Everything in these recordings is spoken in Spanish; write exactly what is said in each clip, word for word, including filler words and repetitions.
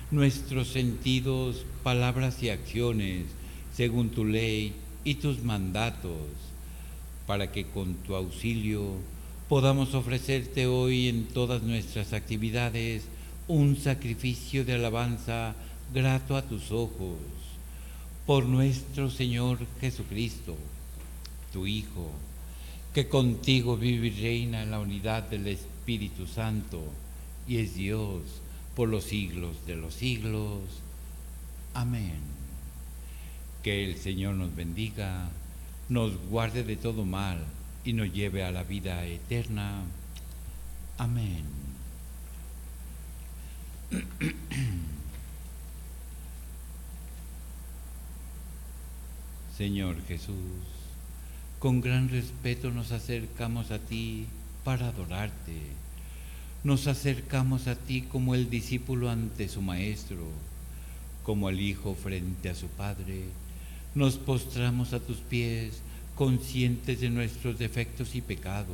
nuestros sentidos, palabras y acciones, según tu ley y tus mandatos, para que con tu auxilio podamos ofrecerte hoy en todas nuestras actividades un sacrificio de alabanza grato a tus ojos. Por nuestro Señor Jesucristo, tu Hijo, que contigo vive y reina en la unidad del Espíritu Santo y es Dios por los siglos de los siglos. Amén. Que el Señor nos bendiga, nos guarde de todo mal y nos lleve a la vida eterna. Amén. Señor Jesús, con gran respeto nos acercamos a ti para adorarte. Nos acercamos a ti como el discípulo ante su maestro, como el hijo frente a su padre. Nos postramos a tus pies, conscientes de nuestros defectos y pecados.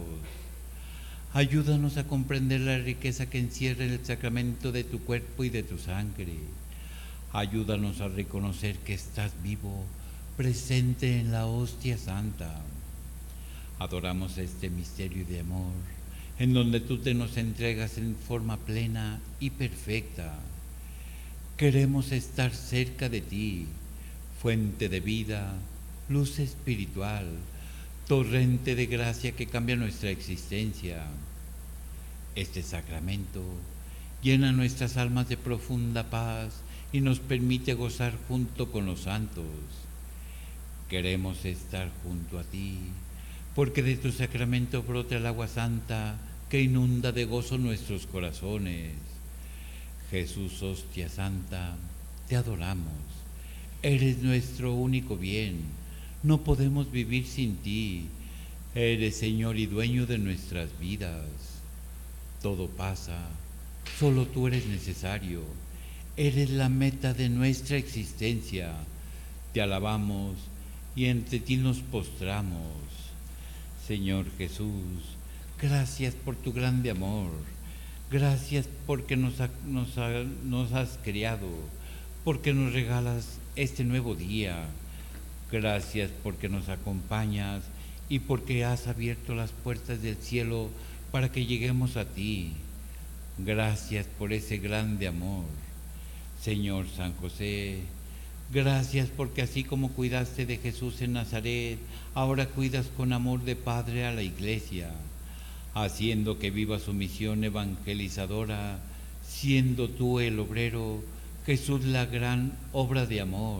Ayúdanos a comprender la riqueza que encierra el sacramento de tu cuerpo y de tu sangre. Ayúdanos a reconocer que estás vivo, presente en la hostia santa. Adoramos este misterio de amor, en donde tú te nos entregas en forma plena y perfecta. Queremos estar cerca de ti, fuente de vida, luz espiritual, torrente de gracia que cambia nuestra existencia. Este sacramento llena nuestras almas de profunda paz y nos permite gozar junto con los santos. Queremos estar junto a ti, porque de tu sacramento brota el agua santa que inunda de gozo nuestros corazones. Jesús, hostia santa, te adoramos. Eres nuestro único bien. No podemos vivir sin ti. Eres Señor y dueño de nuestras vidas. Todo pasa, solo tú eres necesario. Eres la meta de nuestra existencia. Te alabamos y ante ti nos postramos. Señor Jesús, gracias por tu grande amor. Gracias porque nos, ha, nos, ha, nos has criado, porque nos regalas este nuevo día. Gracias porque nos acompañas y porque has abierto las puertas del cielo para que lleguemos a ti. Gracias por ese grande amor. Señor San José, gracias porque así como cuidaste de Jesús en Nazaret, ahora cuidas con amor de Padre a la Iglesia, haciendo que viva su misión evangelizadora, siendo tú el obrero, Jesús la gran obra de amor.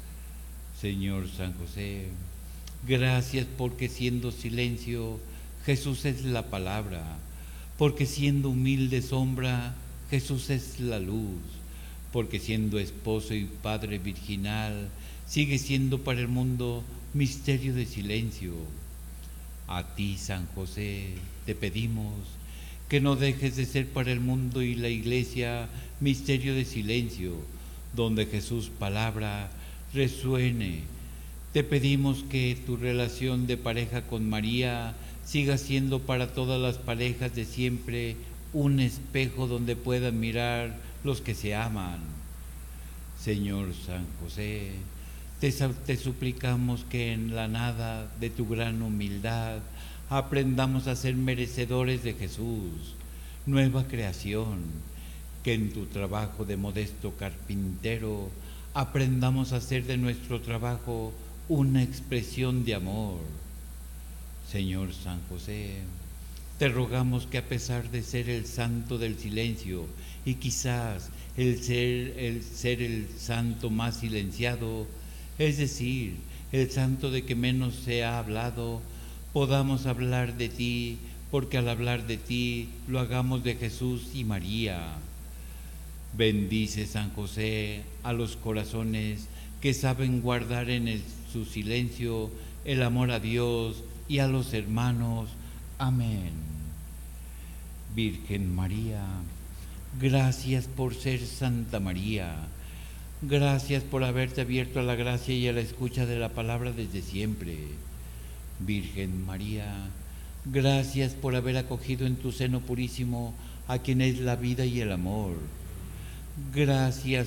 Señor San José, gracias porque siendo silencio, Jesús es la palabra, porque siendo humilde sombra, Jesús es la luz, porque siendo esposo y padre virginal, sigue siendo para el mundo misterio de silencio. A ti, San José, te pedimos que no dejes de ser para el mundo y la Iglesia misterio de silencio, donde Jesús palabra resuene. Te pedimos que tu relación de pareja con María siga siendo para todas las parejas de siempre un espejo donde puedan mirar los que se aman. Señor San José, te, te suplicamos que en la nada de tu gran humildad aprendamos a ser merecedores de Jesús, nueva creación, que en tu trabajo de modesto carpintero aprendamos a hacer de nuestro trabajo una expresión de amor. Señor San José, te rogamos que a pesar de ser el santo del silencio y quizás el ser el, ser el santo más silenciado, es decir, el santo de que menos se ha hablado, podamos hablar de ti, porque al hablar de ti lo hagamos de Jesús y María. Bendice, San José, a los corazones que saben guardar en el, su silencio el amor a Dios y a los hermanos. Amén. Virgen María, gracias por ser Santa María. Gracias por haberte abierto a la gracia y a la escucha de la palabra desde siempre. Virgen María, gracias por haber acogido en tu seno purísimo a quien es la vida y el amor. Gracias